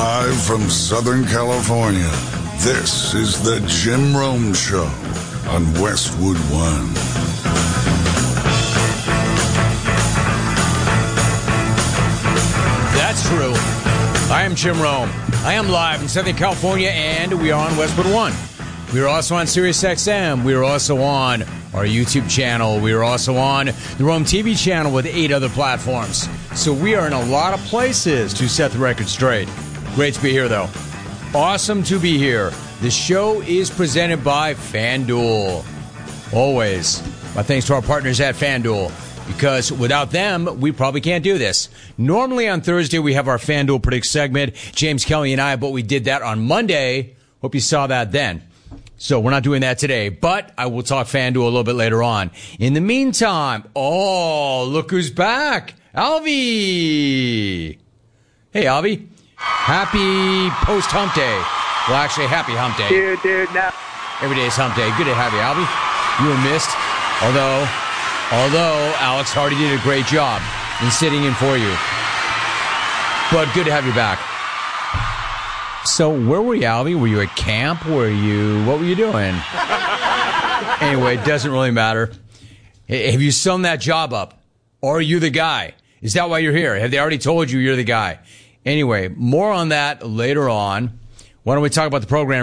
Live from Southern California, this is the Jim Rome Show on Westwood One. That's true. I am Jim Rome. I am live in Southern California, and we are on Westwood One. We are also on SiriusXM. We are also on our YouTube channel. We are also on the Rome TV channel with 8 other platforms. So we are in a lot of places to set the record straight. Great to be here, though. Awesome to be here. The show is presented by FanDuel. Always. My thanks to our partners at FanDuel, because without them, we probably can't do this. Normally on Thursday, we have our FanDuel Predict segment, James Kelly and I, but we did that on Monday. Hope you saw that then. So we're not doing that today, but I will talk FanDuel a little bit later on. In the meantime, look who's back. Alvy. Hey, Alvy. Happy post-hump day. Well, actually, happy hump day. Dude, no. Every day is hump day. Good to have you, Alvy. You were missed, although Alex Hardy did a great job in sitting in for you. But good to have you back. So where were you, Alvy? Were you at camp? What were you doing? Anyway, it doesn't really matter. Have you sewn that job up? Or are you the guy? Is that why you're here? Have they already told you you're the guy? Anyway, more on that later on. Why don't we talk about the program